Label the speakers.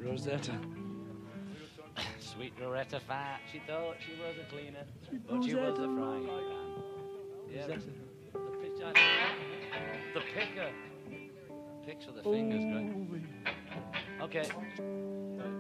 Speaker 1: Rosetta.
Speaker 2: Sweet Loretta Fat, she thought she was a cleaner, but she was a frying pan. Yeah, the pitch, the picker. Picks with the fingers, great. Okay.